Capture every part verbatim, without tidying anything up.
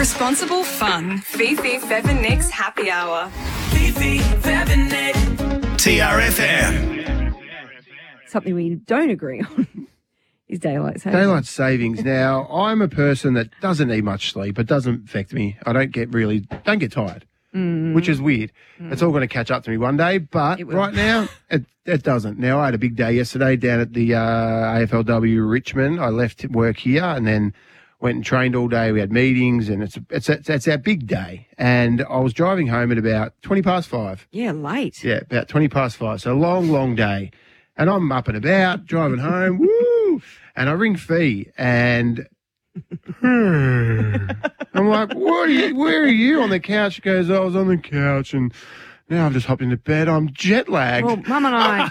Responsible fun. Fifi, Fev and Nick's happy hour. Fifi, Fev and Nick. T R F M. Something we don't agree on is daylight savings. Daylight savings. Now, I'm a person that doesn't need much sleep. It doesn't affect me. I don't get really, don't get tired, mm. which is weird. Mm. It's all going to catch up to me one day, but right now, it, it doesn't. Now, I had a big day yesterday down at the uh, A F L W Richmond. I left work here and then went and trained all day. We had meetings, and it's it's it's, it's our big day. And I was driving home at about twenty past five. Yeah, late. Yeah, about twenty past five. So a long, long day. And I'm up and about, driving home, woo! And I ring Fee, and hmm, I'm like, "What are you? Where are you on the couch?" She goes, "I was on the couch, and now I've just hopped into bed. I'm jet lagged." Well, Mum and I.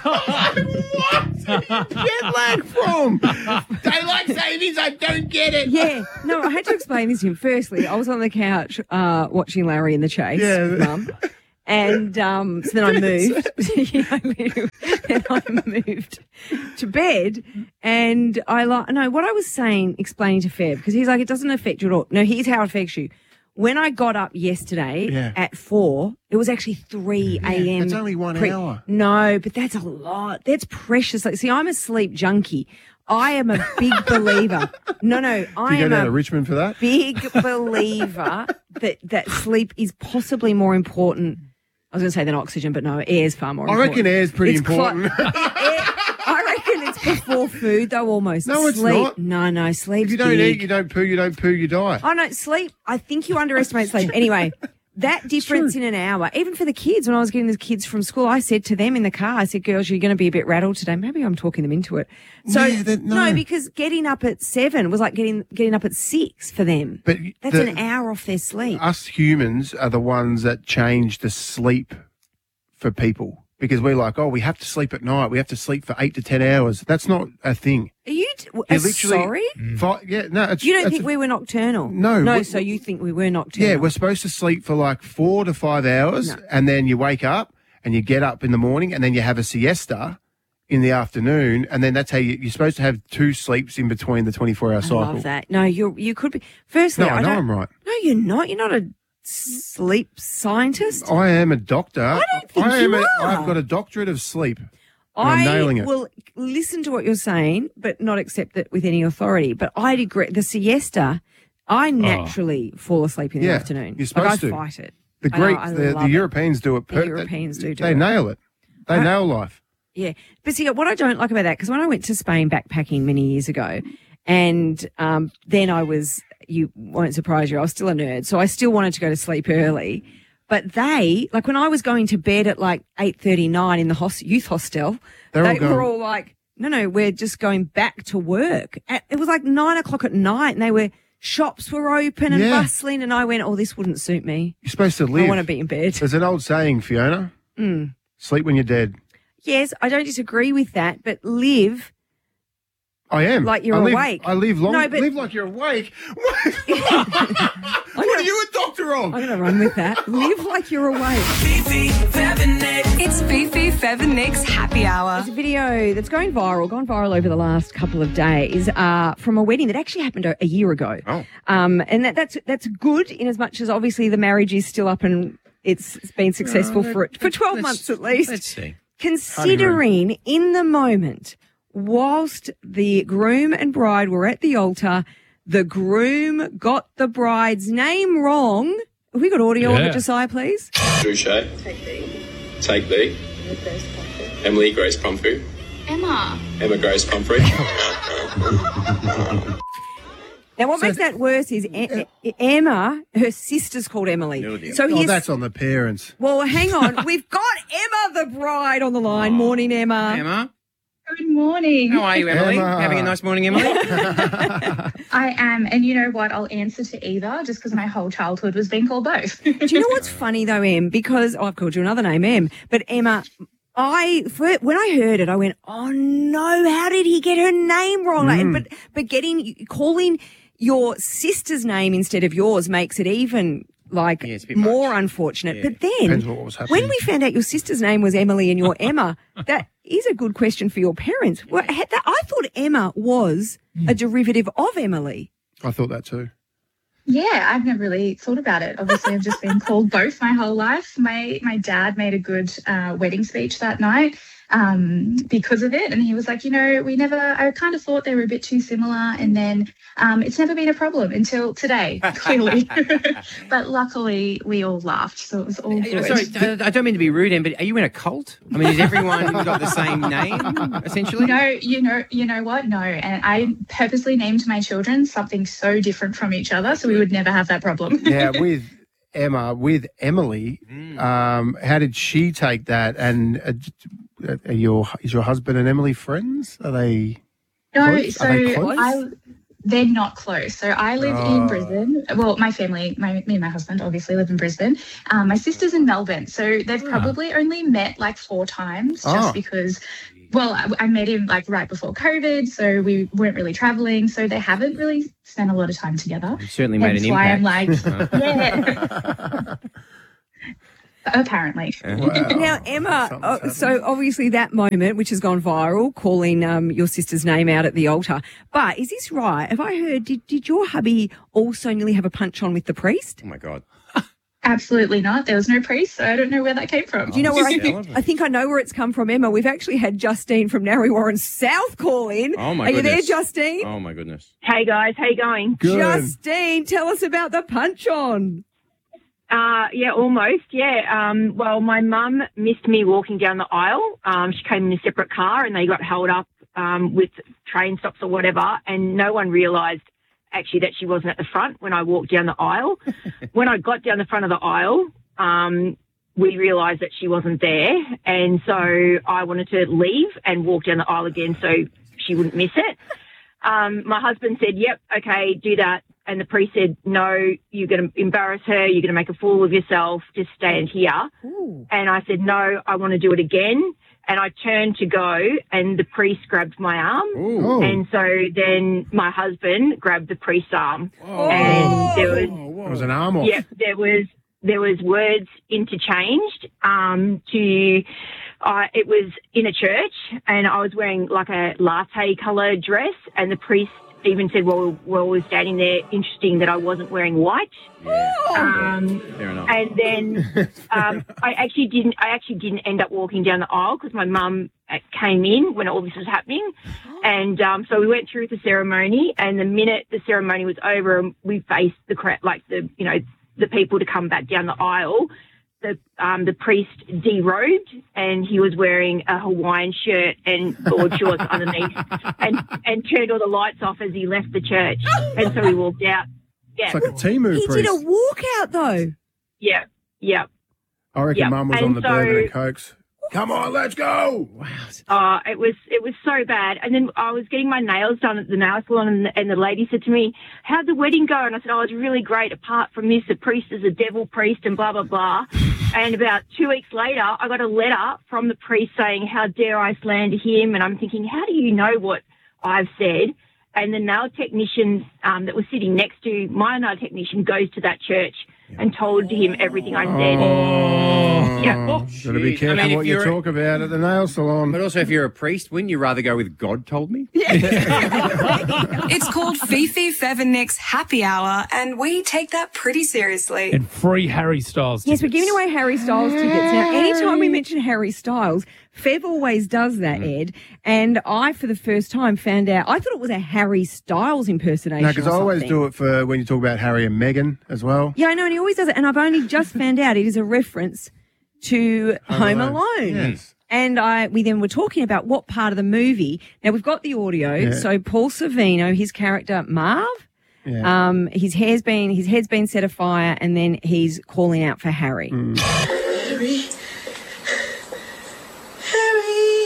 What? Jet lag from? Daylight savings? I don't get it. Yeah, no, I had to explain this to him. Firstly, I was on the couch uh, watching Larry in the Chase, Yeah. with Mum. And um, so then I moved. yeah, I moved. Then I moved to bed, and I like no. What I was saying, explaining to Fev, because he's like, it doesn't affect you at all. No, here's how it affects you. When I got up yesterday Yeah. at four, it was actually three a.m. It's only one pre- hour. No, but that's a lot. That's precious. Like, see, I'm a sleep junkie. I am a big believer. No, no, I Do you go am down a to Richmond for that? big believer that that sleep is possibly more important. I was going to say than oxygen, but no, air is far more I important. reckon air's pretty It's clo- important. air, I reckon it's before food, though, almost. No, it's sleep. not. No, no, sleep's If you don't big. eat, you don't poo, you don't poo, you die. Oh, no, sleep. I think you underestimate sleep. Anyway, that difference in an hour, even for the kids, when I was getting the kids from school, I said to them in the car, I said, girls, you're going to be a bit rattled today. Maybe I'm talking them into it. So, Yeah, that- no. no, because getting up at seven was like getting getting up at six for them. But That's the- an hour off their sleep. Us humans are the ones that change the sleep for people. Because we're like, oh, we have to sleep at night. We have to sleep for eight to ten hours. That's not a thing. Are you t- You're uh, literally sorry? Fi- yeah, no. It's, You don't it's think we were nocturnal? No, No, we- so you think we were nocturnal? Yeah, we're supposed to sleep for like four to five hours, No. and then you wake up and you get up in the morning, and then you have a siesta in the afternoon, and then that's how you, you're supposed to have two sleeps in between the twenty-four hour I cycle. love that. No, you you could be. Firstly, No, I know don't, I'm right. No, you're not. You're not a sleep scientist. I am a doctor. I don't think am you a, are. I've got a doctorate of sleep. and I I'm nailing it. will listen to what you're saying, but not accept it with any authority. But I'd agree. The siesta, I naturally fall asleep in the Oh. Yeah, afternoon. you're supposed like, to. I fight it. The I know, Greeks, I the, the love it. Europeans do it. The per- Europeans do do They it. nail it. They I- nail life. Yeah. But see, what I don't like about that, because when I went to Spain backpacking many years ago, and um, then I was, you won't surprise you, I was still a nerd. So I still wanted to go to sleep early. But they, like when I was going to bed at like eight thirty-nine in the hos- youth hostel, They're all they going- were all like, no, no, we're just going back to work. At, it was like nine o'clock at night, and they were, shops were open and Yeah. bustling, and I went, oh, this wouldn't suit me. You're supposed to live. I want to be in bed. There's an old saying, Fiona. Mm. Sleep when you're dead. Yes, I don't disagree with that, but live I am. like you're I live, awake. I live long. No, but- live like you're awake. What, what are you a doctor of? I'm going to run with that. Live like you're awake. Fifi, Fev and Nick. It's Fifi, Fev and Nick's happy hour. There's a video that's going viral, gone viral over the last couple of days, uh, from a wedding that actually happened a, a year ago. Oh. Um, and that, that's that's good in as much as obviously the marriage is still up and it's, it's been successful for for twelve Let's- months at least. Let's see. Considering in the moment, whilst the groom and bride were at the altar, the groom got the bride's name wrong. Have we got audio of Yeah. it, Josiah, please? Boucher. Take B. Take B. Emily Grace Pumphrey. Emma. Emma Grace Pumphrey. Now, what makes that worse is e- E- Emma, her sister's called Emily. So Oh, here's, that's on the parents. well, hang on. We've got Emma, the bride, on the line. Morning, Emma. Emma, Good morning. how are you, Emily? Emma. Having a nice morning, Emily? I am, and you know what? I'll answer to either just because my whole childhood was being called both. Do you know what's funny though, Em? Because oh, I've called you another name, Em. But Emma, I for, when I heard it, I went, "Oh no! How did he get her name wrong?" Like, Mm. but but getting calling your sister's name instead of yours makes it even like Yeah, it's a bit more much. unfortunate. Yeah. But then Depends what was happening. when we found out your sister's name was Emily and you're Emma, that is a good question for your parents. Well, had that, I thought Emma was a derivative of Emily. I thought that too. Yeah, I've never really thought about it. Obviously, I've just been called both my whole life. My my dad made a good uh, wedding speech that night um, because of it. And he was like, you know, we never, I kind of thought they were a bit too similar. And then um, it's never been a problem until today, clearly. But luckily, we all laughed. So it was all good. Sorry, I don't mean to be rude, Em, but are you in a cult? I mean, is everyone got the same name, essentially? No, you know, you know what? No. And I purposely named my children something so different from each other, so we would never have that problem. Now, with Emma, with Emily, um, how did she take that? And uh, are your is your husband and Emily friends? Are they? No, close? so Are they close? I. They're not close. So I live Oh. in Brisbane. Well, my family, my, me and my husband obviously live in Brisbane. Um, my sister's in Melbourne. So they've probably only met like four times just Oh. because, well, I, I met him like right before COVID. So we weren't really traveling. So they haven't really spent a lot of time together. You certainly made That's an why impact. I'm like, yeah. Apparently. Now, Emma, Something's uh, so obviously that moment, which has gone viral, calling um, your sister's name out at the altar. But is this right? Have I heard, did, did your hubby also nearly have a punch on with the priest? Oh, my God. Absolutely not. There was no priest. So I don't know where that came from. Do you know where I Stellar. think, I think I know where it's come from, Emma. We've actually had Justine from Narre Warren South call in. Oh, my Are you goodness. there, Justine? Oh, my goodness. Hey guys, how you going? Good. Justine, tell us about the punch on. Uh, yeah, almost. Yeah. Um, well, my mum missed me walking down the aisle. Um, she came in a separate car and they got held up um, with train stops or whatever, and no one realised actually that she wasn't at the front when I walked down the aisle. When I got down the front of the aisle, um, we realised that she wasn't there, and so I wanted to leave and walk down the aisle again so she wouldn't miss it. Um, my husband said, yep, okay, do that. And the priest said, no, you're going to embarrass her. You're going to make a fool of yourself. Just stand here. Ooh. And I said, no, I want to do it again. And I turned to go and the priest grabbed my arm. Oh. And so then my husband grabbed the priest's arm. And there was, It was an arm off. yeah, there was, there was words interchanged um, to, uh, it was in a church and I was wearing like a latte coloured dress and the priest even said, well, while we were standing there, interesting that I wasn't wearing white. Yeah. Um, Fair enough. and then um, I actually didn't. I actually didn't end up walking down the aisle because my mum uh, came in when all this was happening, and um, so we went through the ceremony. And the minute the ceremony was over, we faced the crowd, like the you know the people to come back down the aisle. The um, the priest derobed and he was wearing a Hawaiian shirt and board shorts underneath, and and turned all the lights off as he left the church. And so we walked out. Yeah, It's like a team move, He priest. did a walkout, though. yeah, yeah. I reckon Yeah, Mum was on and the so- bourbon and cokes. Come on, let's go. Uh, it was it was so bad. And then I was getting my nails done at the nail salon, and the, and the lady said to me, "How'd the wedding go?" And I said, "Oh, it was really great. Apart from this, the priest is a devil priest, and blah blah blah." And about two weeks later, I got a letter from the priest saying, "How dare I slander him?" And I'm thinking, how do you know what I've said? And the nail technician um, that was sitting next to my nail technician goes to that church and told him everything I said. Oh, Yeah. got to be Jeez. I careful mean, if what you you're- talk about at the nail salon. But also, if you're a priest, wouldn't you rather go with God told me? It's called Fifi Fevinix Happy Hour, and we take that pretty seriously. And free Harry Styles Yes, we're tickets. giving away Harry Styles tickets. Now, anytime we mention Harry Styles, Fev always does that, Ed. And I, for the first time, found out, I thought it was a Harry Styles impersonation. No, because I or always something. do it for when you talk about Harry and Meghan as well. Yeah, I know, and he always does it. And I've only just found out it is a reference to Home, Home Alone. Alone. Yes. And I, we then were talking about what part of the movie. Now, we've got the audio. Yeah. So Paul Sorvino, his character Marv, Yeah. um, his hair's been, his head's been set afire, and then he's calling out for Harry. Harry. Harry.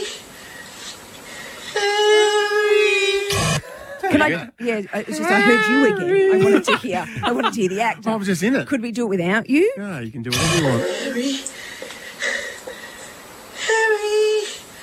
Harry. Can I? Yeah, it's just I heard you again. I wanted to hear. I wanted to hear the actor. I was just in it. Could we do it without you? No, you can do whatever you want. Harry. Harry.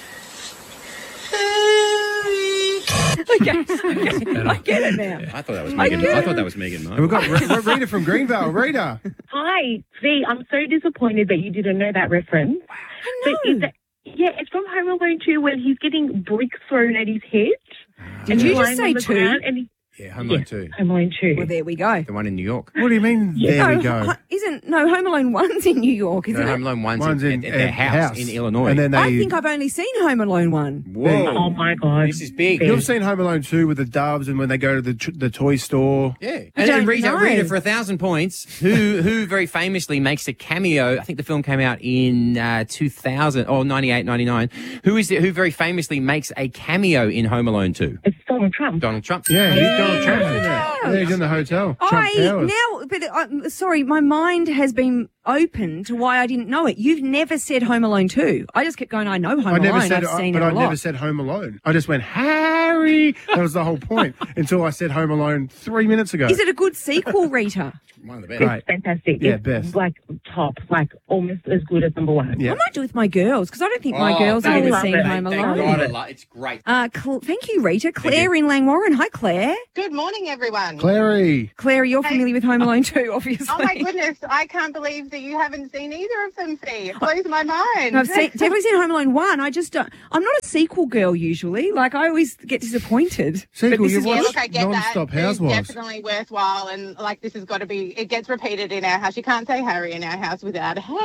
Harry. Okay, okay. I get it now. I thought that was Megan. I thought that was Megan. And we've got Re- Rita from Greenvale. Rita. Hi, V. I'm so disappointed that you didn't know that reference. I So know. is that, yeah, it's from Home Alone two when he's getting bricks thrown at his head. Did and you he's just lying say on the two? ground And he, Yeah, Home Alone Yeah, two. Home Alone two. Well, there we go. The one in New York. What do you mean? There no, we go. Ho- isn't no Home Alone one's in New York, isn't No, it? Home Alone one's, One's in, in, at, at their uh, house, house. in Illinois. And then they. I think I've only seen Home Alone one. Whoa. Oh my God. This is big. You've seen Home Alone two with the doves and when they go to the tr- the toy store. Yeah. I And don't then Rita, know. Rita, for a thousand points, who who very famously makes a cameo, I think the film came out in uh, two thousand, or ninety-eight, ninety-nine. Who is it who very famously makes a cameo in Home Alone two? It's Donald Trump. Donald Trump. Yeah, he's Donald Trump in there. Yeah, he's in the hotel. Trump I Towers. now, but uh, sorry, my mind has been open to why I didn't know it. You've never said Home Alone two. I just kept going. I know Home I Alone. never said, I've seen but it a I lot. never said Home Alone. I just went Harry. That was the whole point until I said Home Alone three minutes ago. Is it a good sequel, Rita? One of the best. Great. It's fantastic. Yeah, it's best. like top, like almost as good as number one. Yeah. I might do it with my girls because I don't think my Oh, girls have they ever love seen it. Home Thank Alone. God, I lo- it's great. Uh, Cl- thank you, Rita. Claire in Langwarren. Hi, Claire. Good morning, everyone. Clary. Claire, you're Hey. familiar with Home Alone two, obviously. Oh my goodness, I can't believe that you haven't seen either of them, Fee. It blows my mind. No, I've seen, definitely seen Home Alone one. I just don't. I'm not a sequel girl usually. Like I always get disappointed. Sequel, But this you is- yeah, watch look, I get that. Non-Stop It's Housewives. definitely worthwhile, and like this has got to be. It gets repeated in our house. You can't say Harry in our house without Harry.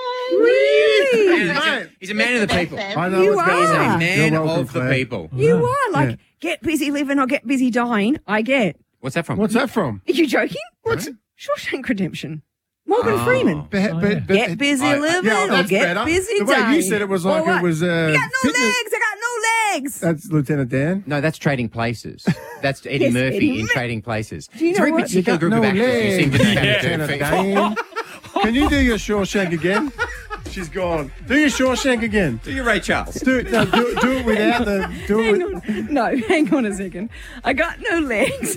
Really? Man, he's, a, he's a man of the people. Best, I know You what's going He's are. a on. man You're welcome, of the Claire. people. You are like Yeah. get busy living or get busy dying. I get. What's that from? What's that from? Are you joking? What's Shawshank Redemption. Morgan Oh. Freeman. But, but, but, Get busy I- living yeah, or that's get better. busy The way dying. you said it was like Or what? it was. Uh, I got no fitness. legs. I got no legs. That's Lieutenant Dan. No, that's Trading Places. That's Eddie Yes, Murphy Eddie in Mur- Trading Places. Do you It's know a very what? particular You group got of no actors who seem to know how to do Lieutenant it. Dan. Can you do your Shawshank again? She's gone. Do your Shawshank again. Do you, Ray Charles? Do it. No, do, do it without the. Do it Hang with, on. No, hang on a second. I got no legs.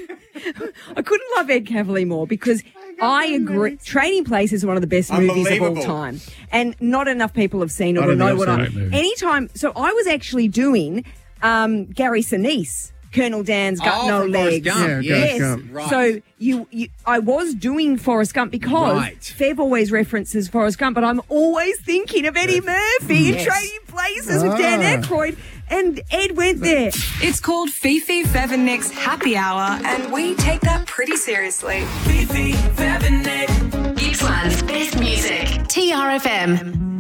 I couldn't love Ed Cavalier more because I agree. Trading Places is one of the best movies of all Unbelievable. time, and not enough people have seen it I or don't know think what I've I. seen that movie. Anytime, so I was actually doing um, Gary Sinise. Colonel Dan's got Oh, no from Forrest legs. Gump. Yeah, yes. Forrest Gump. Right. So you, you, I was doing Forrest Gump because Right. Fev always references Forrest Gump, but I'm always thinking of Eddie Murphy in Yes. Trading Places with Dan Ah. Aykroyd, and Ed went there. It's called Fifi, Fev and Nick's Happy Hour, and we take that pretty seriously. Gippsland's best music. T R F M.